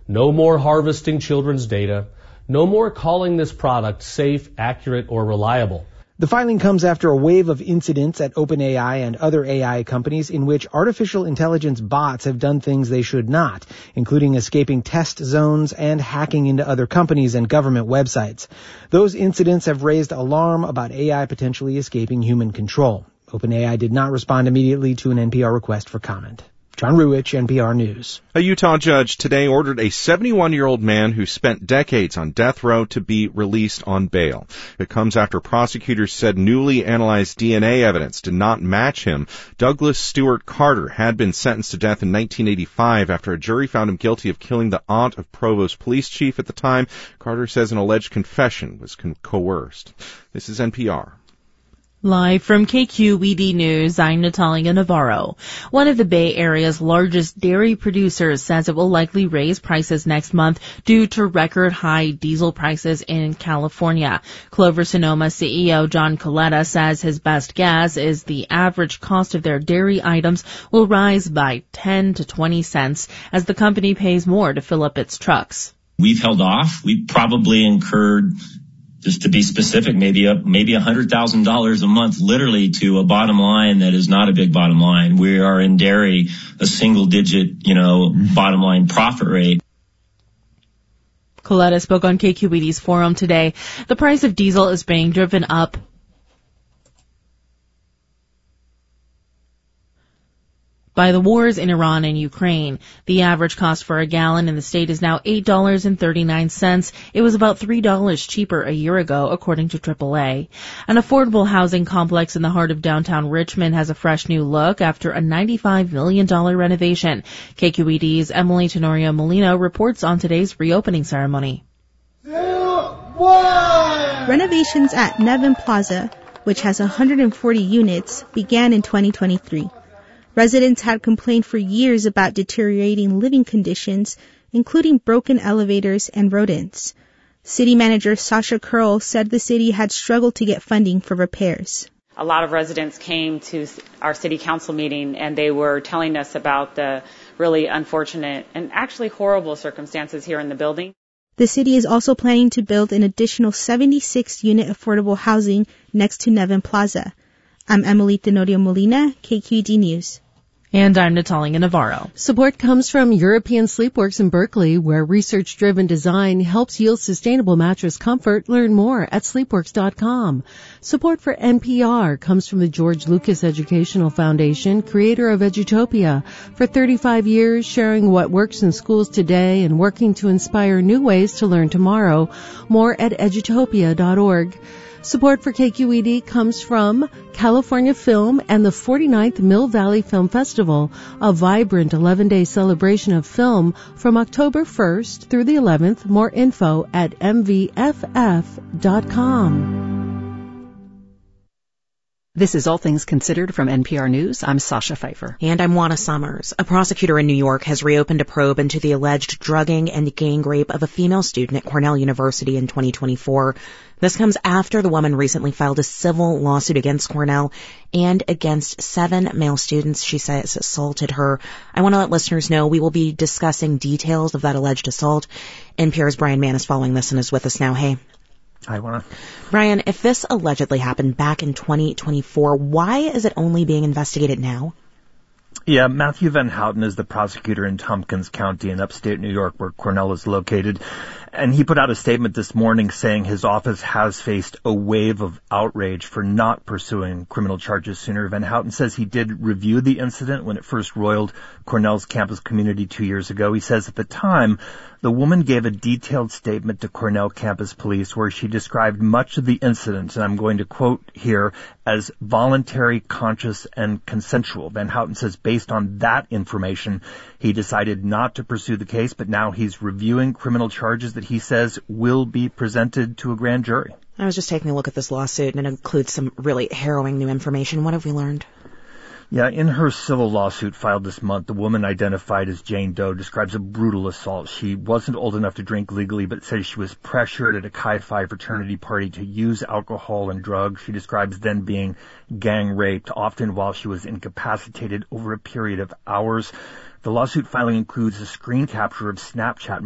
No more harvesting children's data. No more calling this product safe, accurate, or reliable. The filing comes after a wave of incidents at OpenAI and other AI companies in which artificial intelligence bots have done things they should not, including escaping test zones and hacking into other companies and government websites. Those incidents have raised alarm about AI potentially escaping human control. OpenAI did not respond immediately to an NPR request for comment. John Ruwitch, NPR News. A Utah judge today ordered a 71-year-old man who spent decades on death row to be released on bail. It comes after prosecutors said newly analyzed DNA evidence did not match him. Douglas Stewart Carter had been sentenced to death in 1985 after a jury found him guilty of killing the aunt of Provo's police chief at the time. Carter says an alleged confession was coerced. This is NPR. Live from KQED News, I'm Natalia Navarro. One of the Bay Area's largest dairy producers says it will likely raise prices next month due to record high diesel prices in California. Clover-Sonoma CEO John Coletta says his best guess is the average cost of their dairy items will rise by 10 to 20 cents as the company pays more to fill up its trucks. We've held off. We probably incurred, just to be specific, maybe $100,000 a month, literally, to a bottom line that is not a big bottom line. We are in dairy a single-digit, bottom line profit rate. Coletta spoke on KQED's forum today. The price of diesel is being driven up by the wars in Iran and Ukraine. The average cost for a gallon in the state is now $8.39. It was about $3 cheaper a year ago, according to AAA. An affordable housing complex in the heart of downtown Richmond has a fresh new look after a $95 million renovation. KQED's Emily Tenorio Molino reports on today's reopening ceremony. Renovations at Nevin Plaza, which has 140 units, began in 2023. Residents had complained for years about deteriorating living conditions, including broken elevators and rodents. City Manager Sasha Curl said the city had struggled to get funding for repairs. A lot of residents came to our city council meeting and they were telling us about the really unfortunate and actually horrible circumstances here in the building. The city is also planning to build an additional 76-unit affordable housing next to Nevin Plaza. I'm Emily Tenorio Molina, KQED News. And I'm Natalia Navarro. Support comes from European Sleepworks in Berkeley, where research-driven design helps yield sustainable mattress comfort. Learn more at sleepworks.com. Support for NPR comes from the George Lucas Educational Foundation, creator of Edutopia. For 35 years, sharing what works in schools today and working to inspire new ways to learn tomorrow. More at edutopia.org. Support for KQED comes from California Film and the 49th Mill Valley Film Festival, a vibrant 11-day celebration of film from October 1st through the 11th. More info at mvff.com. This is All Things Considered from NPR News. I'm Sasha Pfeiffer. And I'm Juana Summers. A prosecutor in New York has reopened a probe into the alleged drugging and gang rape of a female student at Cornell University in 2024. This comes after the woman recently filed a civil lawsuit against Cornell and against 7 male students she says assaulted her. I want to let listeners know we will be discussing details of that alleged assault. NPR's Brian Mann is following this and is with us now. Hey. Hi, Juana. Brian, if this allegedly happened back in 2024, why is it only being investigated now? Yeah, Matthew Van Houten is the prosecutor in Tompkins County in upstate New York, where Cornell is located. And he put out a statement this morning saying his office has faced a wave of outrage for not pursuing criminal charges sooner. Van Houten says he did review the incident when it first roiled Cornell's campus community 2 years ago. He says at the time, the woman gave a detailed statement to Cornell campus police where she described much of the incident, and I'm going to quote here, as voluntary, conscious, and consensual. Van Houten says based on that information, he decided not to pursue the case, but now he's reviewing criminal charges that he says will be presented to a grand jury. I was just taking a look at this lawsuit, and it includes some really harrowing new information. What have we learned? Yeah, in her civil lawsuit filed this month, the woman identified as Jane Doe describes a brutal assault. She wasn't old enough to drink legally, but says she was pressured at a Chi Phi fraternity party to use alcohol and drugs. She describes then being gang raped, often while she was incapacitated over a period of hours. The lawsuit filing includes a screen capture of Snapchat